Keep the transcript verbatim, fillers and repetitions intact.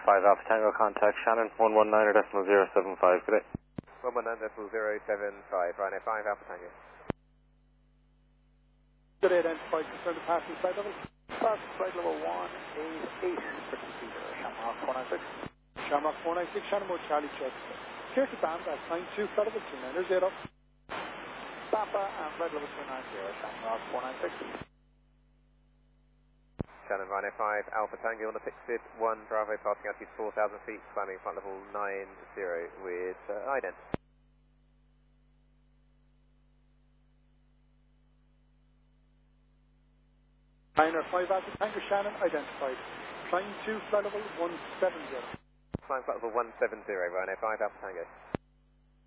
five Alpha Tango, contact Shannon, one one nine or decimal zero seven five, good day. one one nine decimal zero seven five, Ryanair five Alpha Tango. Good day, identified, concern the passing flight level. Passing flight level one eight eight, frequency zero, Shamrock four nine six. Shamrock four nine six, Shannon Mode Charlie check. Clear to band at nine two, flight level two nine zero. Papa and flight level two nine zero, Shamrock four nine six. Shannon Ryanair five Alpha Tango on the Pixid one Bravo, passing altitude four thousand feet, climbing flight level nine zero with uh, ident. Ryanair five Alpha Tango, Shannon identified. Climb to flight level one seven zero. Climb flight level one seven zero, Ryanair five Alpha Tango.